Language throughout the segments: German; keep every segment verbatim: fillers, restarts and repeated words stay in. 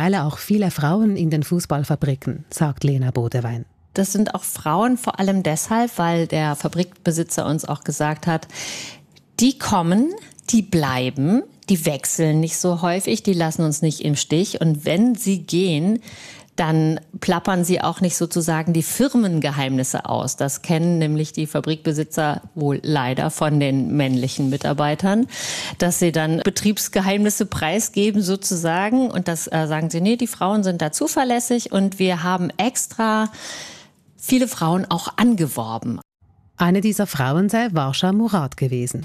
mittlerweile auch viele Frauen in den Fußballfabriken, sagt Lena Bodewein. Das sind auch Frauen vor allem deshalb, weil der Fabrikbesitzer uns auch gesagt hat, die kommen, die bleiben, die wechseln nicht so häufig, die lassen uns nicht im Stich. Und wenn sie gehen, dann plappern sie auch nicht sozusagen die Firmengeheimnisse aus. Das kennen nämlich die Fabrikbesitzer wohl leider von den männlichen Mitarbeitern, dass sie dann Betriebsgeheimnisse preisgeben sozusagen. Und das äh, sagen sie, nee, die Frauen sind da zuverlässig und wir haben extra viele Frauen auch angeworben. Eine dieser Frauen sei Varsha Murad gewesen.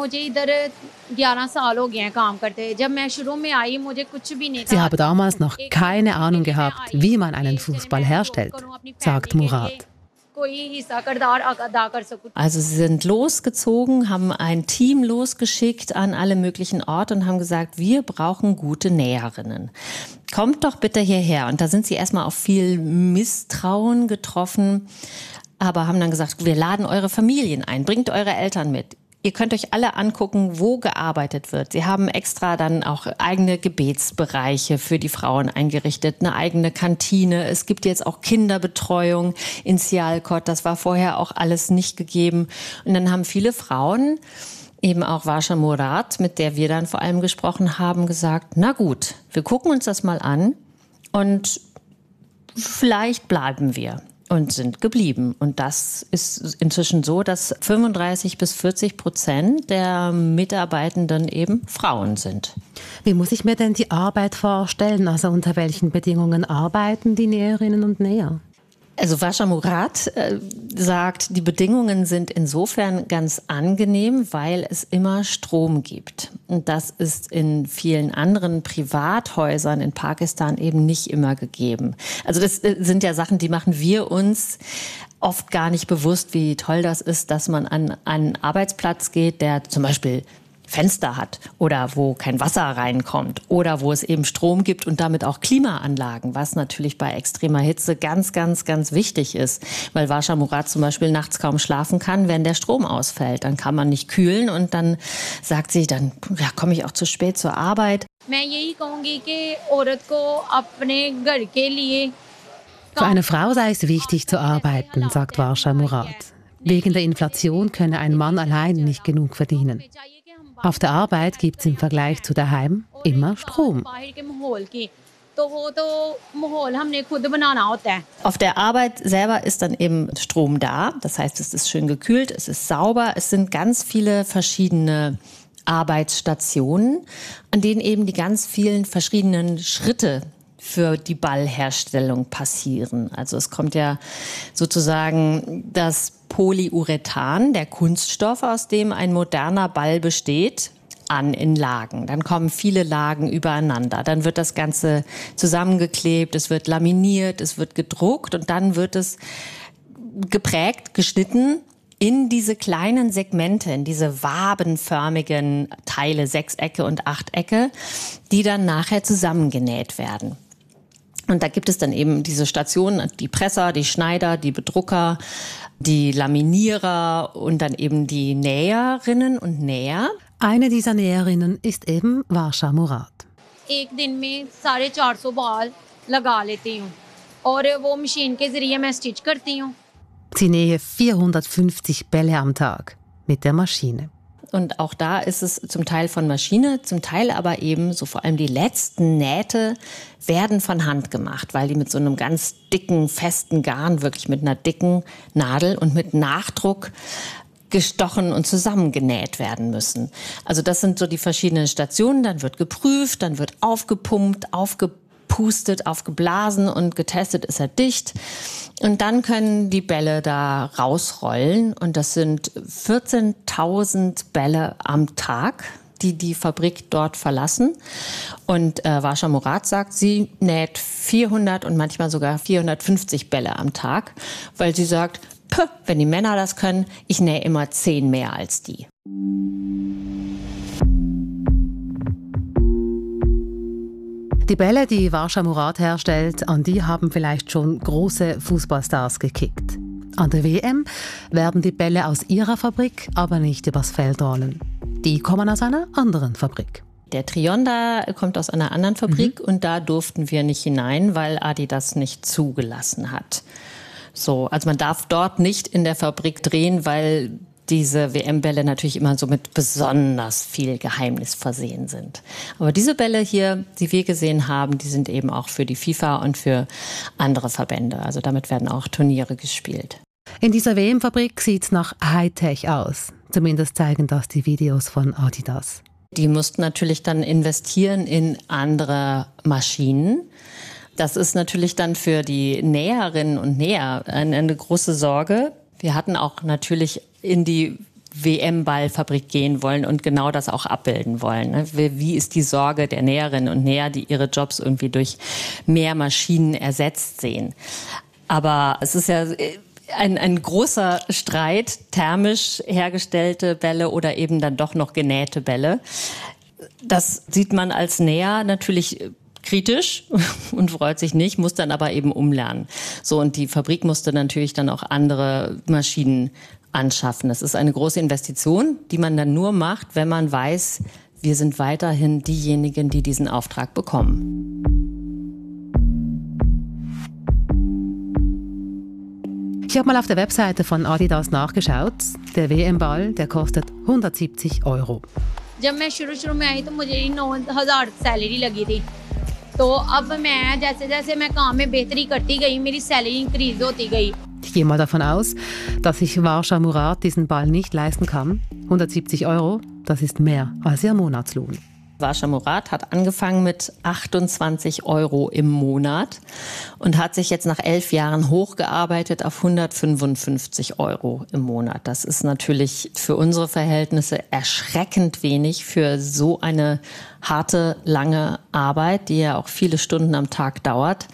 Sie habe damals noch keine Ahnung gehabt, wie man einen Fußball herstellt, sagt Murad. Also sie sind losgezogen, haben ein Team losgeschickt an alle möglichen Orte und haben gesagt, wir brauchen gute Näherinnen. Kommt doch bitte hierher. Und da sind sie erstmal auf viel Misstrauen getroffen, aber haben dann gesagt, wir laden eure Familien ein, bringt eure Eltern mit. Ihr könnt euch alle angucken, wo gearbeitet wird. Sie haben extra dann auch eigene Gebetsbereiche für die Frauen eingerichtet, eine eigene Kantine. Es gibt jetzt auch Kinderbetreuung in Sialkot. Das war vorher auch alles nicht gegeben. Und dann haben viele Frauen, eben auch Varsha Murad, mit der wir dann vor allem gesprochen haben, gesagt, na gut, wir gucken uns das mal an und vielleicht bleiben wir. Und sind geblieben. Und das ist inzwischen so, dass fünfunddreißig bis vierzig Prozent der Mitarbeitenden eben Frauen sind. Wie muss ich mir denn die Arbeit vorstellen? Also unter welchen Bedingungen arbeiten die Näherinnen und Näher? Also Varsha Murad äh, sagt, die Bedingungen sind insofern ganz angenehm, weil es immer Strom gibt. Und das ist in vielen anderen Privathäusern in Pakistan eben nicht immer gegeben. Also das äh, sind ja Sachen, die machen wir uns oft gar nicht bewusst, wie toll das ist, dass man an einen Arbeitsplatz geht, der zum Beispiel Fenster hat oder wo kein Wasser reinkommt oder wo es eben Strom gibt und damit auch Klimaanlagen, was natürlich bei extremer Hitze ganz, ganz, ganz wichtig ist, weil Varsha Murad zum Beispiel nachts kaum schlafen kann, wenn der Strom ausfällt. Dann kann man nicht kühlen und dann sagt sie, dann ja, komme ich auch zu spät zur Arbeit. Für eine Frau sei es wichtig zu arbeiten, sagt Varsha Murad. Wegen der Inflation könne ein Mann allein nicht genug verdienen. Auf der Arbeit gibt es im Vergleich zu daheim immer Strom. Auf der Arbeit selber ist dann eben Strom da. Das heißt, es ist schön gekühlt, es ist sauber. Es sind ganz viele verschiedene Arbeitsstationen, an denen eben die ganz vielen verschiedenen Schritte für die Ballherstellung passieren. Also es kommt ja sozusagen das Polyurethan, der Kunststoff, aus dem ein moderner Ball besteht, an in Lagen. Dann kommen viele Lagen übereinander. Dann wird das Ganze zusammengeklebt, es wird laminiert, es wird gedruckt und dann wird es geprägt, geschnitten in diese kleinen Segmente, in diese wabenförmigen Teile, Sechsecke und Achtecke, die dann nachher zusammengenäht werden. Und da gibt es dann eben diese Stationen, die Presser, die Schneider, die Bedrucker, die Laminierer und dann eben die Näherinnen und Näher. Eine dieser Näherinnen ist eben Varsha Murad. Sie nähe vierhundertfünfzig Bälle am Tag mit der Maschine. Und auch da ist es zum Teil von Maschine, zum Teil aber eben so vor allem die letzten Nähte werden von Hand gemacht, weil die mit so einem ganz dicken, festen Garn, wirklich mit einer dicken Nadel und mit Nachdruck gestochen und zusammengenäht werden müssen. Also das sind so die verschiedenen Stationen. Dann wird geprüft, dann wird aufgepumpt, aufgepustet, aufgeblasen und getestet, ist er dicht. Und dann können die Bälle da rausrollen. Und das sind vierzehntausend Bälle am Tag, die die Fabrik dort verlassen. Und äh, Varsha Murad sagt, sie näht vierhundert und manchmal sogar vierhundertfünfzig Bälle am Tag, weil sie sagt, Puh, wenn die Männer das können, ich nähe immer zehn mehr als die. Die Bälle, die Varsha Murad herstellt, an die haben vielleicht schon große Fußballstars gekickt. An der W M werden die Bälle aus ihrer Fabrik aber nicht übers Feld rollen. Die kommen aus einer anderen Fabrik. Der Trionda kommt aus einer anderen Fabrik mhm. und da durften wir nicht hinein, weil Adidas nicht zugelassen hat. So, also man darf dort nicht in der Fabrik drehen, weil diese W M-Bälle natürlich immer so mit besonders viel Geheimnis versehen sind. Aber diese Bälle hier, die wir gesehen haben, die sind eben auch für die FIFA und für andere Verbände. Also damit werden auch Turniere gespielt. In dieser W M-Fabrik sieht es nach Hightech aus. Zumindest zeigen das die Videos von Adidas. Die mussten natürlich dann investieren in andere Maschinen. Das ist natürlich dann für die Näherinnen und Näher eine, eine große Sorge. Wir hatten auch natürlich in die W M-Ballfabrik gehen wollen und genau das auch abbilden wollen. Wie ist die Sorge der Näherinnen und Näher, die ihre Jobs irgendwie durch mehr Maschinen ersetzt sehen? Aber es ist ja Ein, ein großer Streit, thermisch hergestellte Bälle oder eben dann doch noch genähte Bälle. Das sieht man als Näher natürlich kritisch und freut sich nicht, muss dann aber eben umlernen. So, und die Fabrik musste natürlich dann auch andere Maschinen anschaffen. Das ist eine große Investition, die man dann nur macht, wenn man weiß, wir sind weiterhin diejenigen, die diesen Auftrag bekommen. Ich habe mal auf der Webseite von Adidas nachgeschaut. Der W M-Ball, der kostet hundertsiebzig Euro. जब मैं शुरू-शुरू में आई तो मुझे नौ हज़ार सैलरी लगी थी तो अब मैं जैसे जैसे मैं काम में बेहतरी करती गई मेरी सैलरी इंक्रीज होती गई. Ich gehe mal davon aus, dass sich Varsha Murat diesen Ball nicht leisten kann. hundertsiebzig Euro, das ist mehr als ihr Monatslohn. Varsha Murat hat angefangen mit achtundzwanzig Euro im Monat und hat sich jetzt nach elf Jahren hochgearbeitet auf hundertfünfundfünfzig Euro im Monat. Das ist natürlich für unsere Verhältnisse erschreckend wenig für so eine harte, lange Arbeit, die ja auch viele Stunden am Tag dauert.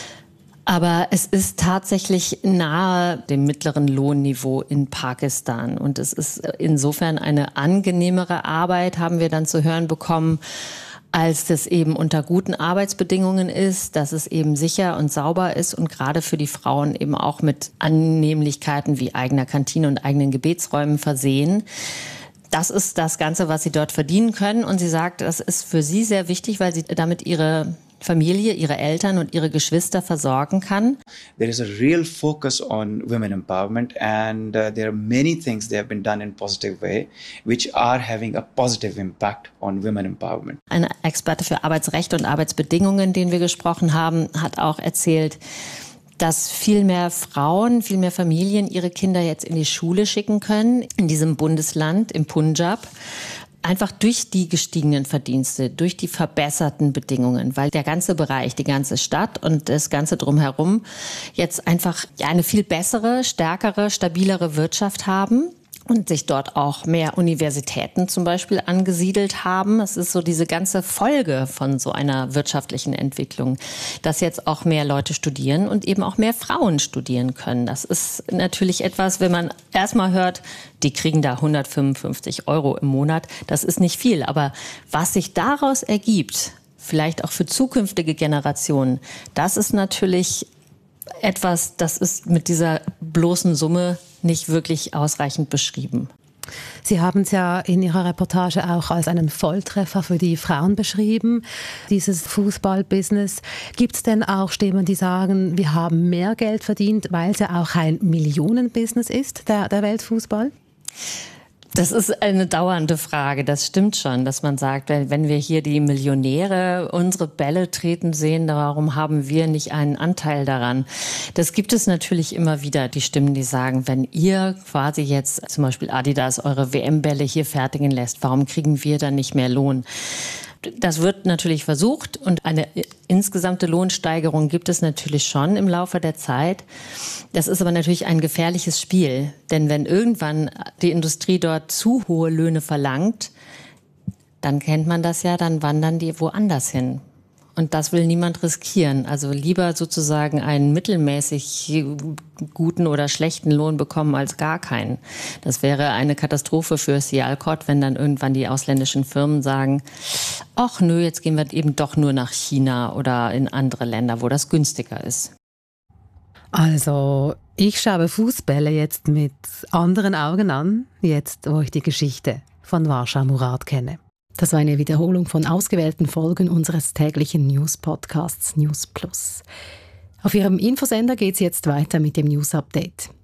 Aber es ist tatsächlich nahe dem mittleren Lohnniveau in Pakistan. Und es ist insofern eine angenehmere Arbeit, haben wir dann zu hören bekommen, als das eben unter guten Arbeitsbedingungen ist, dass es eben sicher und sauber ist und gerade für die Frauen eben auch mit Annehmlichkeiten wie eigener Kantine und eigenen Gebetsräumen versehen. Das ist das Ganze, was sie dort verdienen können. Und sie sagt, das ist für sie sehr wichtig, weil sie damit ihre Familie, ihre Eltern und ihre Geschwister versorgen kann. There is a real focus on women empowerment and uh, there are many things that have been done in a positive way which are having a positive impact on women empowerment. Ein Experte für Arbeitsrecht und Arbeitsbedingungen, den wir gesprochen haben, hat auch erzählt, dass viel mehr Frauen, viel mehr Familien ihre Kinder jetzt in die Schule schicken können, in diesem Bundesland, im Punjab. Einfach durch die gestiegenen Verdienste, durch die verbesserten Bedingungen, weil der ganze Bereich, die ganze Stadt und das Ganze drumherum jetzt einfach ja, eine viel bessere, stärkere, stabilere Wirtschaft haben und sich dort auch mehr Universitäten zum Beispiel angesiedelt haben. Es ist so diese ganze Folge von so einer wirtschaftlichen Entwicklung, dass jetzt auch mehr Leute studieren und eben auch mehr Frauen studieren können. Das ist natürlich etwas, wenn man erstmal hört, die kriegen da hundertfünfundfünfzig Euro im Monat. Das ist nicht viel, aber was sich daraus ergibt, vielleicht auch für zukünftige Generationen, das ist natürlich etwas, das ist mit dieser bloßen Summe nicht wirklich ausreichend beschrieben. Sie haben es ja in Ihrer Reportage auch als einen Volltreffer für die Frauen beschrieben, dieses Fußballbusiness. Gibt es denn auch Stimmen, die sagen, wir haben mehr Geld verdient, weil es ja auch ein Millionenbusiness ist, der, der Weltfußball? Das ist eine dauernde Frage, das stimmt schon, dass man sagt, wenn wir hier die Millionäre unsere Bälle treten sehen, warum haben wir nicht einen Anteil daran? Das gibt es natürlich immer wieder, die Stimmen, die sagen, wenn ihr quasi jetzt zum Beispiel Adidas eure W M-Bälle hier fertigen lässt, warum kriegen wir dann nicht mehr Lohn? Das wird natürlich versucht und eine insgesamte Lohnsteigerung gibt es natürlich schon im Laufe der Zeit. Das ist aber natürlich ein gefährliches Spiel, denn wenn irgendwann die Industrie dort zu hohe Löhne verlangt, dann kennt man das ja, dann wandern die woanders hin. Und das will niemand riskieren. Also lieber sozusagen einen mittelmäßig guten oder schlechten Lohn bekommen als gar keinen. Das wäre eine Katastrophe für Sialkot, wenn dann irgendwann die ausländischen Firmen sagen, ach nö, jetzt gehen wir eben doch nur nach China oder in andere Länder, wo das günstiger ist. Also, ich schaue Fußbälle jetzt mit anderen Augen an, jetzt wo ich die Geschichte von Varsha Murat kenne. Das war eine Wiederholung von ausgewählten Folgen unseres täglichen News-Podcasts News Plus. Auf Ihrem Infosender geht es jetzt weiter mit dem News-Update.